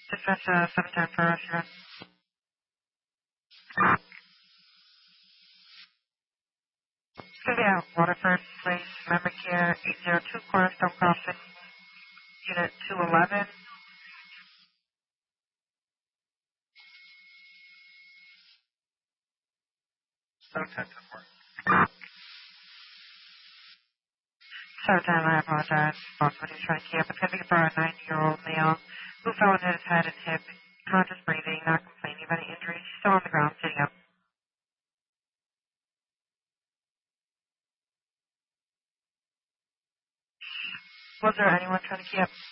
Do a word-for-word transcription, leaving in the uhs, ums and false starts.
Dispatch uh, seven ten for restaurant. It's going to be at Waterford Place, Memory Care, eight oh two Cornerstone Crossing, Unit two eleven. seven ten to four. seven ten, I apologize. Boss, what he's trying to key up. It's going to be for a ninety-year-old male who fell on his head and hip, conscious breathing, not complaining of any injuries. He's still on the ground, sitting up. Was there anyone trying to key up?